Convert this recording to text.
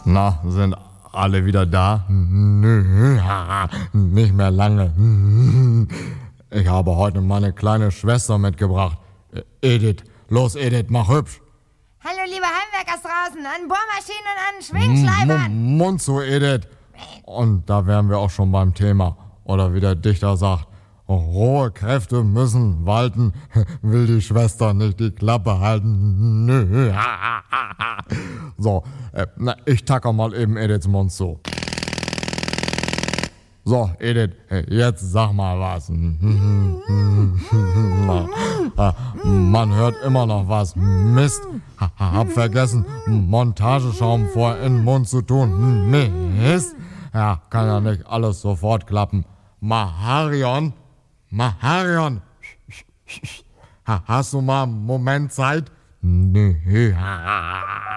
Na, sind alle wieder da? Nö, nicht mehr lange. Ich habe heute meine kleine Schwester mitgebracht. Edith, los Edith, mach hübsch. Hallo liebe Heimwerkers draußen, an Bohrmaschinen und an Schwingschleibern. Mund zu, Edith. Und da wären wir auch schon beim Thema. Oder wie der Dichter sagt, rohe Kräfte müssen walten, will die Schwester nicht die Klappe halten. Nö. So, ich tacker mal eben Ediths Mund zu. So, Edith, jetzt sag mal was. Man hört immer noch was. Mist. Hab vergessen, Montageschaum vorher in den Mund zu tun. Mist. Ja, kann ja nicht alles sofort klappen. Maharion, hast du mal einen Moment Zeit? Nö.